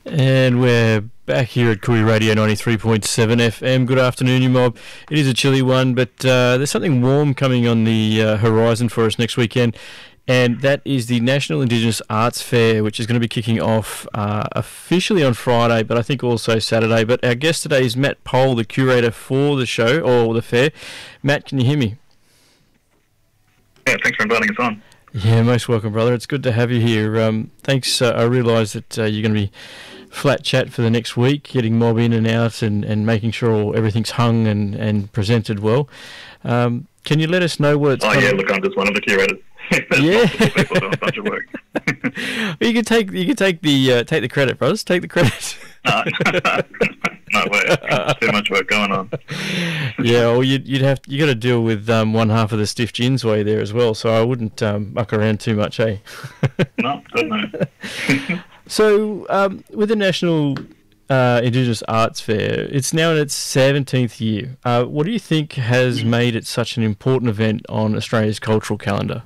And we're back here at Kui Radio 93.7 FM. Good afternoon, you mob. It is a chilly one, but there's something warm coming on the horizon for us next weekend, and that is the National Indigenous Arts Fair, which is going to be kicking off officially on Friday, but I think also Saturday. But our guest today is Matt Pohl, the curator for the show, or the fair. Matt, can you hear me? Yeah, thanks for inviting us on. Yeah, most welcome, brother. It's good to have you here. Thanks. I realise that you're going to be flat chat for the next week, getting mob in and out and making sure everything's hung and presented well. Can you let us know what it's... Oh, yeah, look, I'm just one of the curators. Yeah. People doing a bunch of work. You can take the credit, brothers. Take the credit. No way. Too much work going on. Yeah, well, you got to deal with one half of the stiff gins way there as well, so I wouldn't muck around too much, eh? No, don't know. So, with the National Indigenous Arts Fair, it's now in its 17th year. What do you think has made it such an important event on Australia's cultural calendar?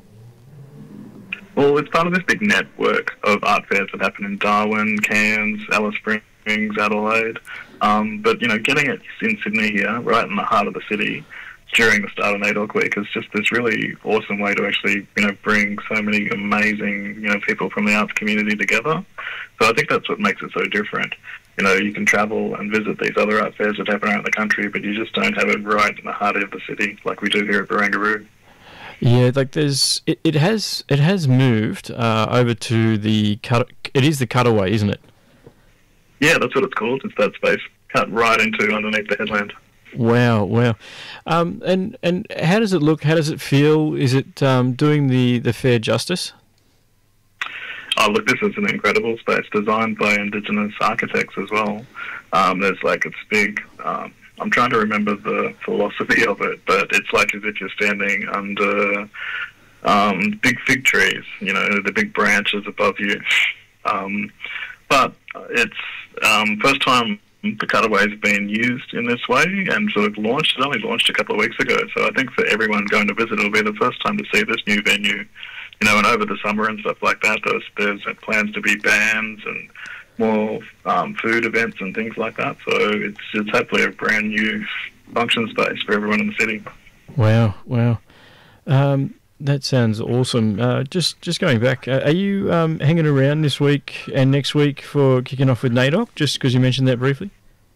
Well, it's part of this big network of art fairs that happen in Darwin, Cairns, Alice Springs, Adelaide. But, getting it in Sydney here, right in the heart of the city, during the start of NAIDOC Week is just this really awesome way to actually, bring so many amazing, people from the arts community together. So I think that's what makes it so different. You can travel and visit these other art fairs that happen around the country, but you just don't have it right in the heart of the city like we do here at Barangaroo. Yeah, like it has moved over to the it is the cutaway, isn't it? Yeah, that's what it's called. It's that space cut right into underneath the headland. Wow. And how does it look? How does it feel? Is it doing the fair justice? Oh, look, this is an incredible space designed by Indigenous architects as well. It's big. I'm trying to remember the philosophy of it, but it's like as if you're standing under big fig trees, the big branches above you. But it's first time the cutaway's been used in this way and sort of launched. It only launched a couple of weeks ago, so I think for everyone going to visit, it'll be the first time to see this new venue. And over the summer and stuff like that, there's plans to be bands and more food events and things like that. So it's hopefully a brand new function space for everyone in the city. Wow. That sounds awesome. Just going back, are you hanging around this week and next week for kicking off with NAIDOC, just because you mentioned that briefly?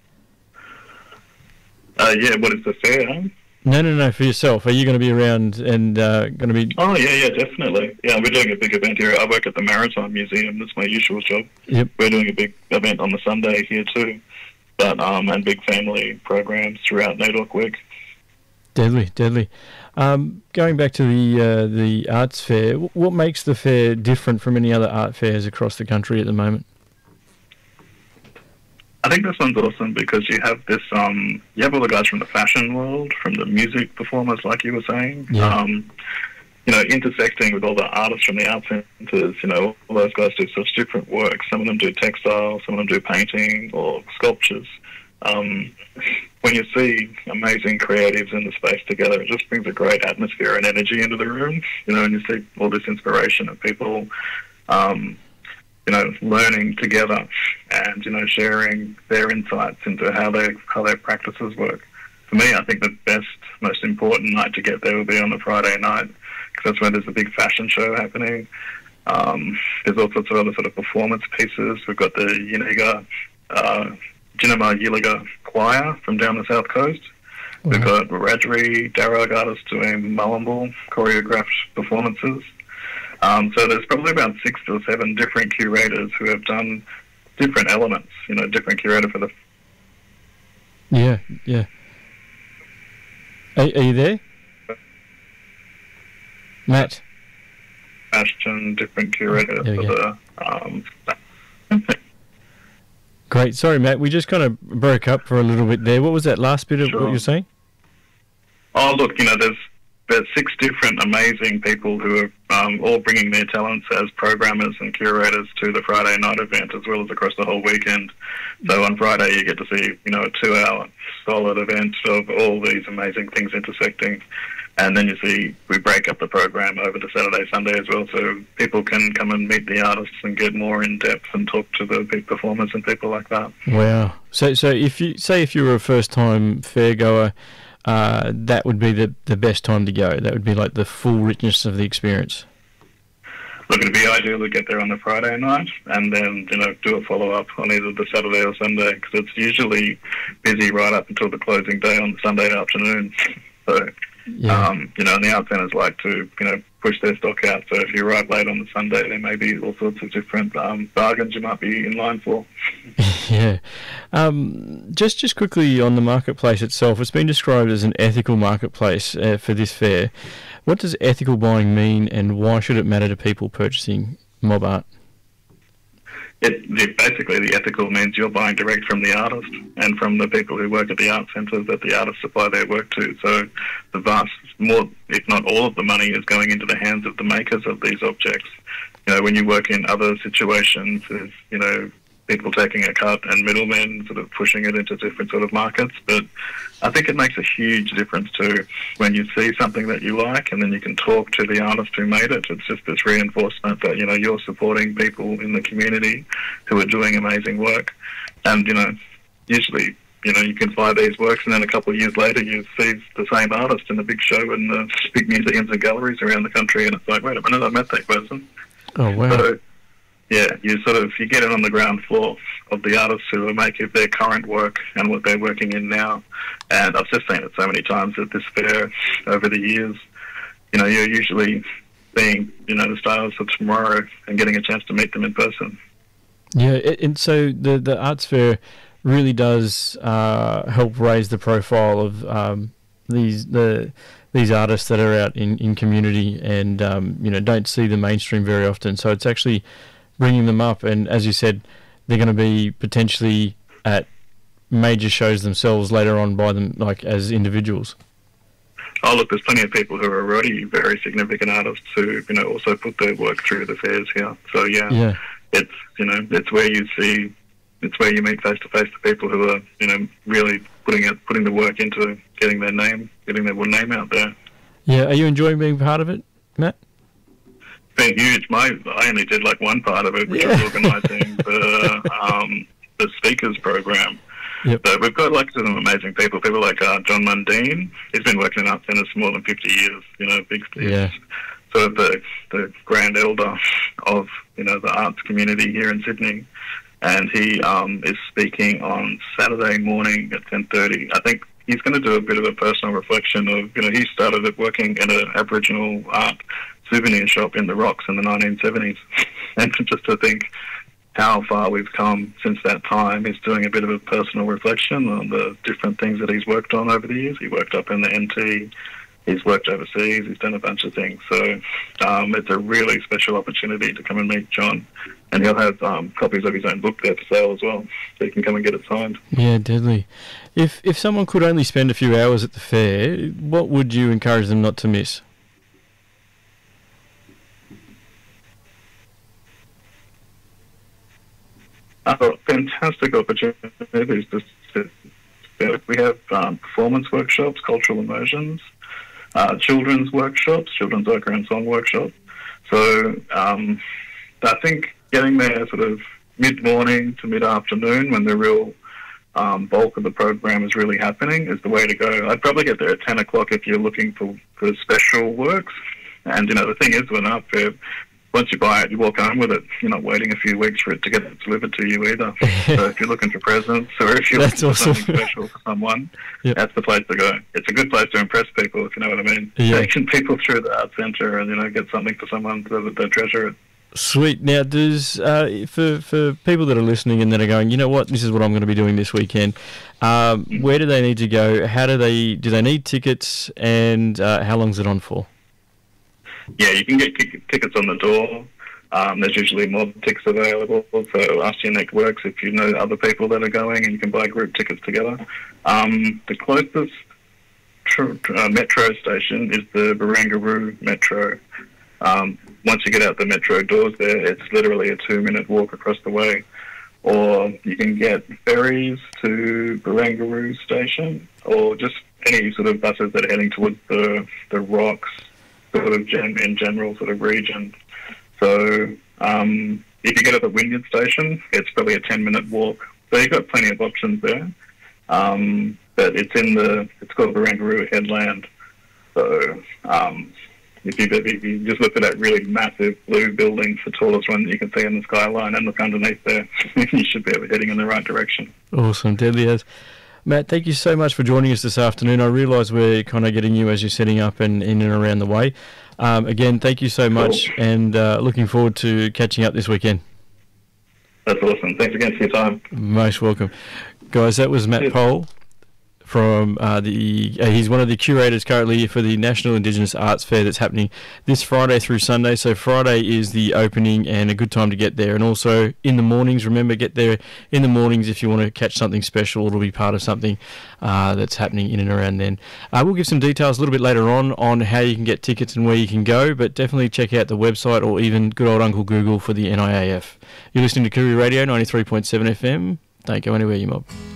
Yeah, what is the fair? Huh? No, for yourself. Are you going to be around and going to be... Oh, yeah, definitely. Yeah, we're doing a big event here. I work at the Maritime Museum. That's my usual job. Yep. We're doing a big event on the Sunday here too, but and big family programs throughout NAIDOC Week. Deadly. Going back to the arts fair, what makes the fair different from any other art fairs across the country at the moment? I think this one's awesome because you have this, you have all the guys from the fashion world, from the music performers, like you were saying, yeah. Intersecting with all the artists from the art centres, all those guys do such different work. Some of them do textiles, some of them do painting or sculptures. When you see amazing creatives in the space together, it just brings a great atmosphere and energy into the room, and you see all this inspiration of people, learning together and, sharing their insights into how their practices work. For me, I think the best, most important night to get there will be on the Friday night, because that's when there's a big fashion show happening. There's all sorts of other sort of performance pieces. We've got the Jinima Yiliga Choir from down the south coast. Wow. We've got Wiradjuri Darug artists doing Mullumbal choreographed performances. So there's probably about 6 or 7 different curators who have done different elements, different curator for the... Yeah. Are you there? Matt? Fashion, different curator for the... Great. Sorry, Matt, we just kind of broke up for a little bit there. What was that last bit of what you were saying? Oh, look, there's 6 different amazing people who are all bringing their talents as programmers and curators to the Friday night event, as well as across the whole weekend. So on Friday you get to see, a 2-hour solid event of all these amazing things intersecting And then you see we break up the program over to Saturday, Sunday as well, so people can come and meet the artists and get more in depth and talk to the big performers and people like that. Wow. So if you were a first time fair goer, that would be the best time to go. That would be like the full richness of the experience. Look, it'd be ideal to get there on the Friday night and then, do a follow-up on either the Saturday or Sunday, because it's usually busy right up until the closing day on Sunday afternoon. So, Yeah. and the art centres like to, push their stock out. So if you arrive late on the Sunday, there may be all sorts of different bargains you might be in line for. Yeah. Just quickly on the marketplace itself, it's been described as an ethical marketplace for this fair. What does ethical buying mean, and why should it matter to people purchasing mob art? Basically, the ethical means you're buying direct from the artist and from the people who work at the art centres that the artists supply their work to. So the vast, more, if not all of the money is going into the hands of the makers of these objects. When you work in other situations, there's, people taking a cut and middlemen sort of pushing it into different sort of markets. But I think it makes a huge difference too when you see something that you like and then you can talk to the artist who made it. It's just this reinforcement that, you're supporting people in the community who are doing amazing work. And, usually, you can buy these works and then a couple of years later you see the same artist in a big show in the big museums and galleries around the country, and it's like, wait a minute, I met that person. Oh, wow. So, yeah, you get it on the ground floor of the artists who are making their current work and what they're working in now. And I've just seen it so many times at this fair over the years. You're usually seeing, the stylists of tomorrow and getting a chance to meet them in person. Yeah, and so the arts fair really does help raise the profile of these artists that are out in community and don't see the mainstream very often. So it's actually bringing them up, and as you said, they're going to be potentially at major shows themselves later on by them, like as individuals. Oh, look, there's plenty of people who are already very significant artists who, also put their work through the fairs here. So yeah. It's, it's where you see, it's where you meet face to face the people who are, really putting the work into getting their name out there. Yeah, are you enjoying being part of it, Matt? Been huge. I only did like one part of it, which was organising the speakers program. Yep. So we've got like some amazing people like John Mundine. He's been working in art centres for more than 50 years. He's sort of the grand elder of the arts community here in Sydney, and he is speaking on Saturday morning at 10:30. I think he's going to do a bit of a personal reflection of he started working in an Aboriginal art souvenir shop in the Rocks in the 1970s, and just to think how far we've come since that time. He's doing a bit of a personal reflection on the different things that he's worked on over the years. He worked up in the NT, he's worked overseas, he's done a bunch of things. So it's a really special opportunity to come and meet John, and he'll have copies of his own book there for sale as well, so you can come and get it signed. Yeah, deadly. If someone could only spend a few hours at the fair, what would you encourage them not to miss? Fantastic opportunities. We have performance workshops, cultural immersions, children's workshops, children's opera and song workshop. So I think getting there sort of mid-morning to mid-afternoon when the real bulk of the program is really happening is the way to go. I'd probably get there at 10 o'clock if you're looking for special works. And, the thing is with an art fair, once you buy it, you walk home with it. You're not waiting a few weeks for it to get delivered to you either. So if you're looking for presents or if you're looking for something special for someone, that's the place to go. It's a good place to impress people, if you know what I mean. Taking people through the art centre and, get something for someone so that they treasure it. Sweet. Now, does for people that are listening and that are going, you know what, this is what I'm going to be doing this weekend, where do they need to go? Do they need tickets, and how long is it on for? Yeah, you can get tickets on the door. There's usually more tickets available, so ask your networks if you know other people that are going, and you can buy group tickets together. The closest metro station is the Barangaroo Metro. Once you get out the metro doors there, it's literally a 2-minute walk across the way. Or you can get ferries to Barangaroo Station, or just any sort of buses that are heading towards the Rocks sort of in general sort of region. So if you get at the Wynyard station, it's probably a 10-minute walk. So you've got plenty of options there. But it's called Barangaroo Headland. So if you just look at that really massive blue building, it's the tallest one that you can see in the skyline, and look underneath there, you should be heading in the right direction. Awesome, deadly as. Matt, thank you so much for joining us this afternoon. I realise we're kind of getting you as you're setting up and in and around the way. Again, thank you so much, and looking forward to catching up this weekend. That's awesome. Thanks again for your time. Most welcome. Guys, that was Matt Pole from he's one of the curators currently for the National Indigenous Arts Fair that's happening this Friday through Sunday. So Friday is the opening and a good time to get there. And also in the mornings, remember, get there in the mornings if you want to catch something special. It'll be part of something that's happening in and around then. We'll give some details a little bit later on how you can get tickets and where you can go, but definitely check out the website or even good old Uncle Google for the NIAF. You're listening to Koori Radio 93.7 FM. Don't go anywhere, you mob.